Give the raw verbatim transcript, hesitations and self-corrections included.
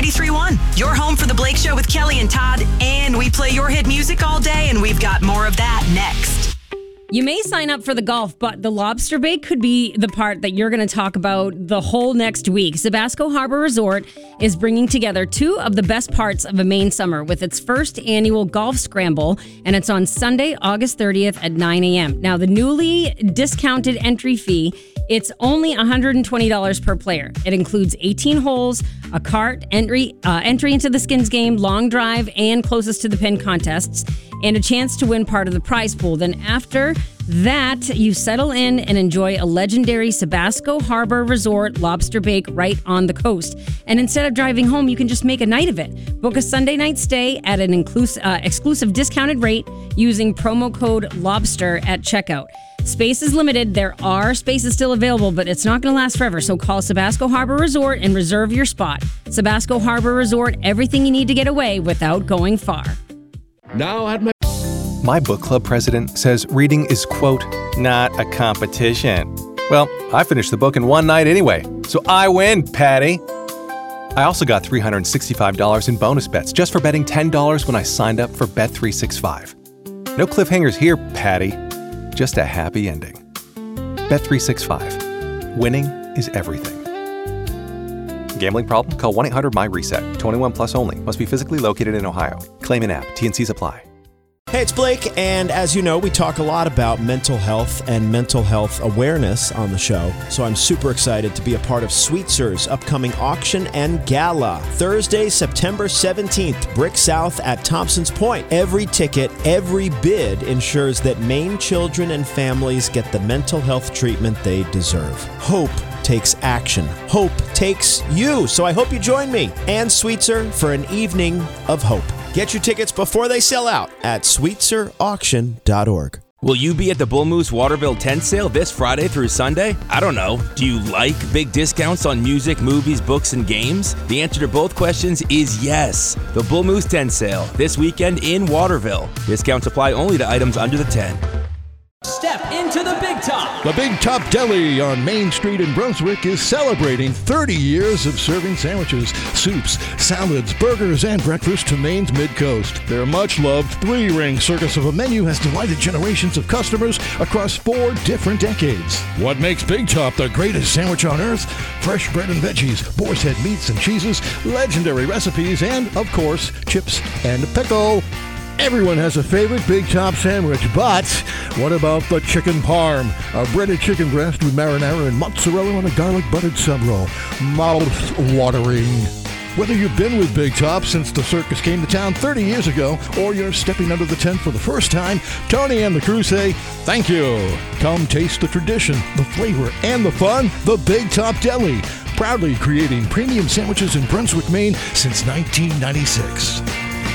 ninety-three point one. Your home for The Blake Show with Kelly and Todd. And we play your hit music all day, and we've got more of that next. You may sign up for the golf, but the lobster bake could be the part that you're going to talk about the whole next week. Sabasco Harbor Resort is bringing together two of the best parts of a Maine summer with its first annual golf scramble, and it's on Sunday, August thirtieth at nine a.m. Now, the newly discounted entry fee, it's only one hundred twenty dollars per player. It includes eighteen holes, a cart, entry, uh, entry into the skins game, long drive, and closest to the pin contests, and a chance to win part of the prize pool. Then after that, you settle in and enjoy a legendary Sabasco Harbor Resort lobster bake right on the coast. And instead of driving home, you can just make a night of it. Book a Sunday night stay at an inclus- uh, exclusive discounted rate using promo code LOBSTER at checkout. Space is limited. There are spaces still available, but it's not going to last forever. So call Sabasco Harbor Resort and reserve your spot. Sabasco Harbor Resort, everything you need to get away without going far. Now at my... My book club president says reading is, quote, not a competition. Well, I finished the book in one night anyway, so I win, Patty. I also got three hundred sixty-five dollars in bonus bets just for betting ten dollars when I signed up for Bet three sixty-five. No cliffhangers here, Patty. Just a happy ending. Bet three sixty-five. Winning is everything. Gambling problem? Call one eight hundred M Y reset. twenty-one plus only. Must be physically located in Ohio. Claim in app. T and C's apply. Hey, it's Blake, and as you know, we talk a lot about mental health and mental health awareness on the show, so I'm super excited to be a part of Sweetzer's upcoming auction and gala. Thursday, September seventeenth, Brick South at Thompson's Point. Every ticket, every bid ensures that Maine children and families get the mental health treatment they deserve. Hope takes action. Hope takes you, so I hope you join me and Sweetser for an evening of hope. Get your tickets before they sell out at sweetser auction dot org. Will you be at the Bull Moose Waterville tent sale this Friday through Sunday? I don't know. Do you like big discounts on music, movies, books, and games? The answer to both questions is yes. The Bull Moose tent sale this weekend in Waterville. Discounts apply only to items under the tent. Step into the Big Top. The Big Top Deli on Main Street in Brunswick is celebrating thirty years of serving sandwiches, soups, salads, burgers, and breakfast to Maine's mid-coast. Their much-loved three-ring circus of a menu has delighted generations of customers across four different decades. What makes Big Top the greatest sandwich on earth? Fresh bread and veggies, boar's head meats and cheeses, legendary recipes, and, of course, chips and pickle. Everyone has a favorite Big Top sandwich, but what about the chicken parm? A breaded chicken breast with marinara and mozzarella on a garlic buttered sub roll. Mouth-watering. Whether you've been with Big Top since the circus came to town thirty years ago, or you're stepping under the tent for the first time, Tony and the crew say, thank you. Come taste the tradition, the flavor, and the fun. The Big Top Deli, proudly creating premium sandwiches in Brunswick, Maine since nineteen ninety-six.